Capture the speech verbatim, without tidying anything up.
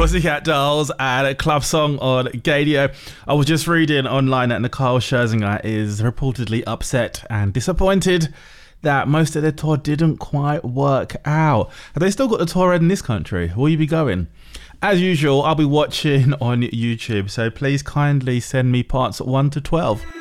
Pussycat Dolls and Club Song on Gadio. I was just reading online that Nicole Scherzinger is reportedly upset and disappointed that most of their tour didn't quite work out. Have they still got the tour in this country? Will you be going? As usual, I'll be watching on YouTube, so please kindly send me parts one to twelve.